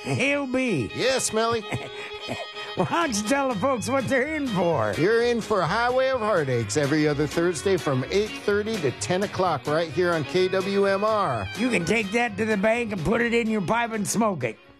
He'll be. Yeah, Smelly. Well, why don't you tell the folks what they're in for? You're in for Highway of Heartaches every other Thursday from 8:30 to 10 o'clock right here on KWMR. You can take that to the bank and put it in your pipe and smoke it.